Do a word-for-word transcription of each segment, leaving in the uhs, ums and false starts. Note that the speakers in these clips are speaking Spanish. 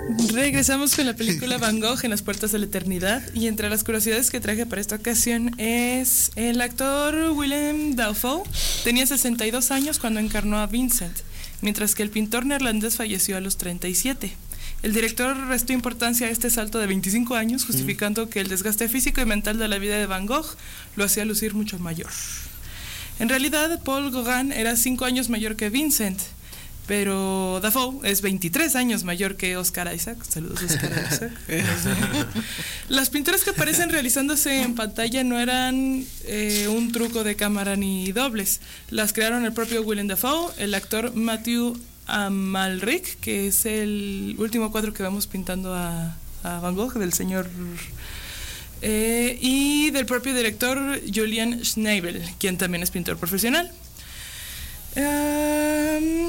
Regresamos con la película Van Gogh en las puertas de la eternidad, y entre las curiosidades que traje para esta ocasión es el actor Willem Dafoe tenía sesenta y dos años cuando encarnó a Vincent, mientras que el pintor neerlandés falleció a los treinta y siete. El director restó importancia a este salto de veinticinco años, justificando que el desgaste físico y mental de la vida de Van Gogh lo hacía lucir mucho mayor. En realidad, Paul Gauguin era cinco años mayor que Vincent, pero Dafoe es veintitrés años mayor que Oscar Isaac. Saludos, Oscar Isaac. Las pinturas que aparecen realizándose en pantalla no eran eh, un truco de cámara ni dobles. Las crearon el propio Willem Dafoe, el actor Matthew Amalric, que es el último cuadro que vamos pintando a, a Van Gogh, del señor... Eh, y del propio director Julian Schnabel, quien también es pintor profesional. Um,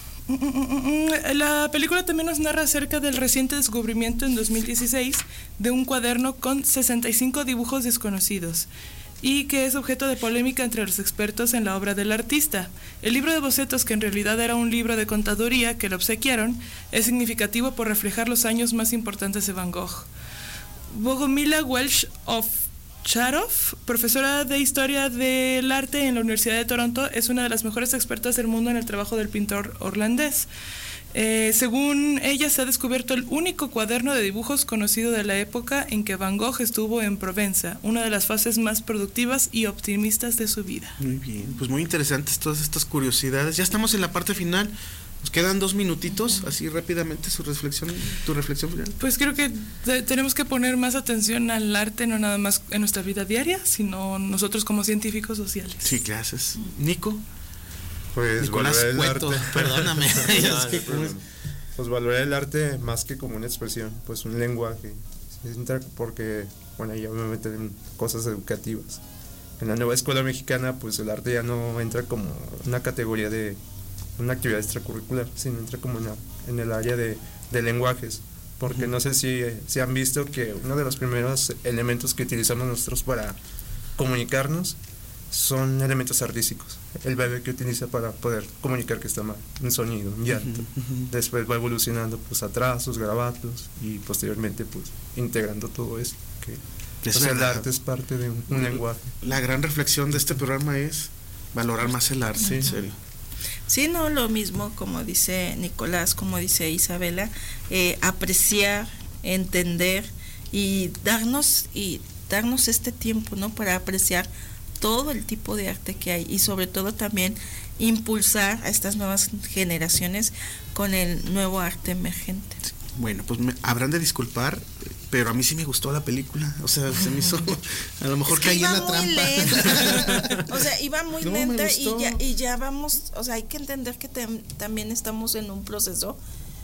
La película también nos narra acerca del reciente descubrimiento en dos mil dieciséis de un cuaderno con sesenta y cinco dibujos desconocidos, y que es objeto de polémica entre los expertos en la obra del artista. El libro de bocetos, que en realidad era un libro de contaduría que le obsequiaron, es significativo por reflejar los años más importantes de Van Gogh. Bogomila Welsh of Charoff, profesora de Historia del Arte en la Universidad de Toronto, es una de las mejores expertas del mundo en el trabajo del pintor holandés. Eh, según ella, se ha descubierto el único cuaderno de dibujos conocido de la época en que Van Gogh estuvo en Provenza, una de las fases más productivas y optimistas de su vida. Muy bien, pues muy interesantes todas estas curiosidades. Ya estamos en la parte final. Nos quedan dos minutitos, así rápidamente su reflexión, tu reflexión final. Pues creo que te, tenemos que poner más atención al arte, no nada más en nuestra vida diaria, sino nosotros como científicos sociales. Sí, gracias. Nico. Pues Nicolás valorar el Cueto, arte. perdóname. No, no, pues, pues valorar el arte más que como una expresión, pues un lenguaje, porque bueno, ya me meten en cosas educativas. En la nueva escuela mexicana, pues el arte ya no entra como una categoría de una actividad extracurricular, sino entra como en, la, en el área de, de lenguajes, porque no sé si, si han visto que uno de los primeros elementos que utilizamos nosotros para comunicarnos son elementos artísticos. El bebé que utiliza para poder comunicar que está mal, un sonido, un llanto. Después va evolucionando pues a trazos, garabatos y posteriormente pues integrando todo esto. Que, o sea, el arte es parte de un, un lenguaje. La gran reflexión de este programa es valorar más el arte, sí. En serio. Sí, no, lo mismo como dice Nicolás, como dice Isabela, eh, apreciar, entender y darnos y darnos este tiempo, ¿no? Para apreciar todo el tipo de arte que hay y sobre todo también impulsar a estas nuevas generaciones con el nuevo arte emergente. Bueno, pues me habrán de disculpar, pero a mí sí me gustó la película, o sea, se me hizo, a lo mejor es que caí en la trampa. Lenta. O sea, iba muy no, lenta y ya, y ya vamos, o sea, hay que entender que te, también estamos en un proceso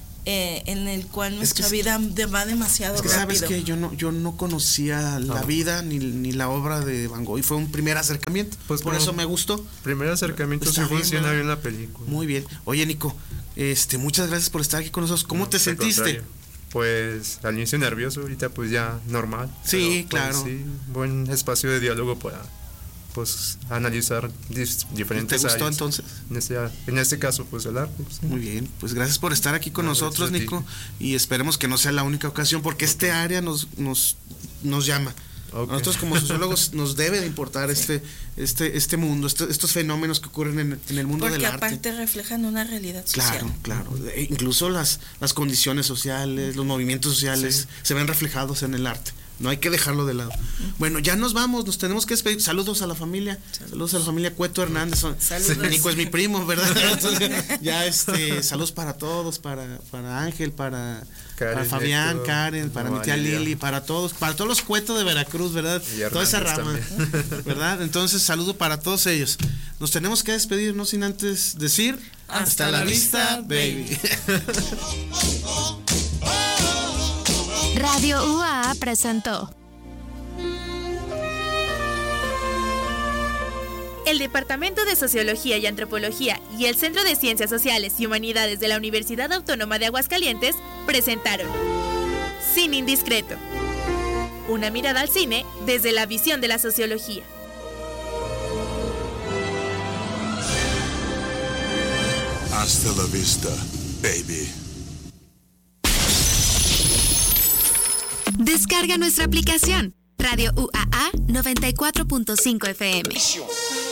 eh, en el cual nuestra es que, vida de, va demasiado es que rápido. Sabes que yo no, yo no conocía la no. vida ni, ni la obra de Van Gogh y fue un primer acercamiento, pues por eso me gustó. Primer acercamiento se funciona bien la película. Muy bien. Oye, Nico, este, muchas gracias por estar aquí con nosotros. ¿Cómo no, te sentiste? Contrario. Pues al inicio nervioso, ahorita pues ya normal. Sí, pero, claro. Pues, sí, buen espacio de diálogo para pues analizar dis, diferentes áreas. ¿Te gustó áreas. entonces? En este, en este caso pues el arte. Pues, muy bien, pues gracias por estar aquí con no, nosotros, Nico, y esperemos que no sea la única ocasión porque okay. este área nos nos nos llama. Okay. Nosotros como sociólogos nos debe de importar sí. este este este mundo, este, estos fenómenos que ocurren en, en el mundo porque del arte. Porque aparte reflejan una realidad social. Claro, claro. E incluso las las condiciones sociales, los movimientos sociales sí. se ven reflejados en el arte. No hay que dejarlo de lado. Bueno, ya nos vamos, nos tenemos que despedir. Saludos a la familia, saludos, saludos a la familia Cueto Hernández. Saludos. Nico es mi primo, ¿verdad? Entonces, ya este, saludos para todos, para, para Ángel, para, Karen, para Fabián, Héctor, Karen, para no, mi tía Lilia. Lili, para todos, para todos los Cueto de Veracruz, ¿verdad? Toda esa rama, también. ¿Verdad? Entonces, saludo para todos ellos. Nos tenemos que despedir, no sin antes decir hasta, hasta la, la vista, baby. Radio U A A presentó el Departamento de Sociología y Antropología y el Centro de Ciencias Sociales y Humanidades de la Universidad Autónoma de Aguascalientes presentaron Cine Indiscreto, una mirada al cine desde la visión de la sociología. Hasta la vista, baby. Descarga nuestra aplicación Radio U A A noventa y cuatro punto cinco F M.